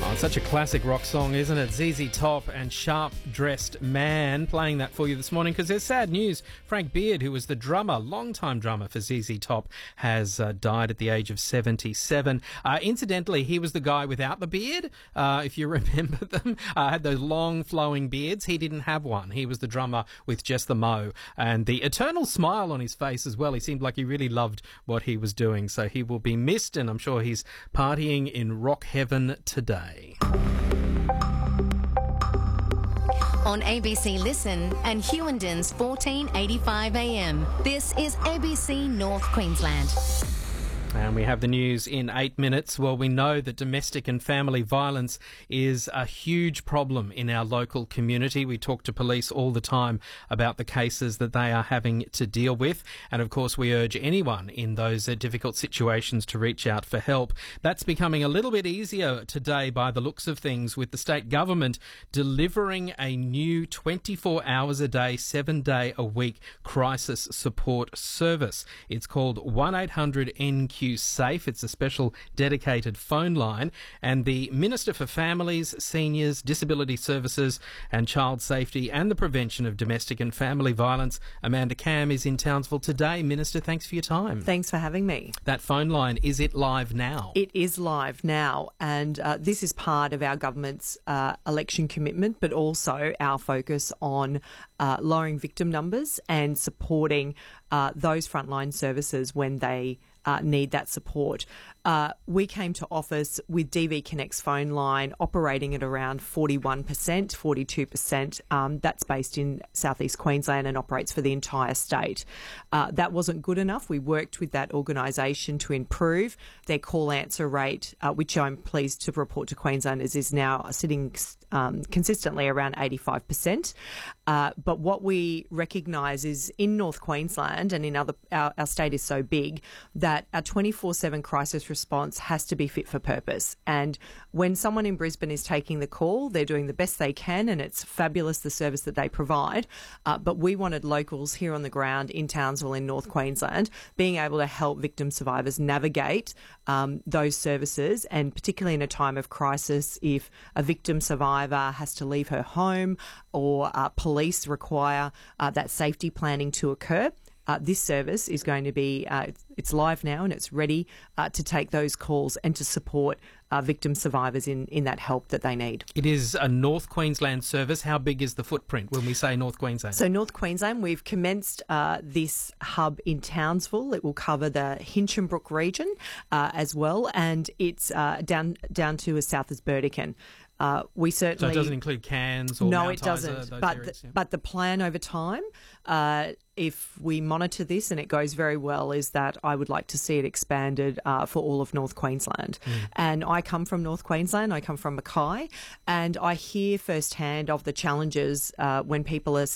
Oh, it's such a classic rock song, isn't it? ZZ Top and Sharp Dressed Man, playing that for you this morning because there's sad news. Frank Beard, who was the drummer, long-time drummer for ZZ Top, has died at the age of 77. Incidentally, he was the guy without the beard, if you remember them. Had those long flowing beards. He didn't have one. He was the drummer with just the mo and the eternal smile on his face as well. He seemed like he really loved what he was doing. So he will be missed, and I'm sure he's partying in rock heaven today. On ABC Listen and Hewendon's 1485 AM, this is ABC North Queensland. And we have the news in 8 minutes. Well, we know that domestic and family violence is a huge problem in our local community. We talk to police all the time about the cases that they are having to deal with. And of course, we urge anyone in those difficult situations to reach out for help. That's becoming a little bit easier today by the looks of things, with the state government delivering a new 24 hours a day, 7-day-a-week crisis support service. It's called 1-800-NQ Safe. It's a special dedicated phone line, and the Minister for Families, Seniors, Disability Services and Child Safety and the Prevention of Domestic and Family Violence, Amanda Cam, is in Townsville today. Minister, thanks for your time. Thanks for having me. That phone line, is it live now? It is live now, and this is part of our government's election commitment, but also our focus on lowering victim numbers and supporting those frontline services when they need that support. We came to office with DV Connect's phone line operating at around 41%, 42%. That's based in southeast Queensland and operates for the entire state. That wasn't good enough. We worked with that organisation to improve their call answer rate, which I'm pleased to report to Queenslanders is now sitting consistently around 85%. But what we recognise is in North Queensland and in our state is so big that our 24/7 crisis response has to be fit for purpose. And when someone in Brisbane is taking the call, they're doing the best they can, and it's fabulous the service that they provide. But we wanted locals here on the ground in Townsville in North Queensland being able to help victim survivors navigate those services, and particularly in a time of crisis, if a victim survivor has to leave her home or police require that safety planning to occur. This service is going to be, it's live now and it's ready to take those calls and to support victim survivors in that help that they need. It is a North Queensland service. How big is the footprint when we say North Queensland? So North Queensland, we've commenced this hub in Townsville. It will cover the Hinchinbrook region as well, and it's down to as south as Burdekin. We certainly. So it doesn't include Cairns or no, Mount it doesn't. Isa, But the plan over time, if we monitor this and it goes very well, is that I would like to see it expanded for all of North Queensland. And I come from North Queensland. I come from Mackay, and I hear firsthand of the challenges when people are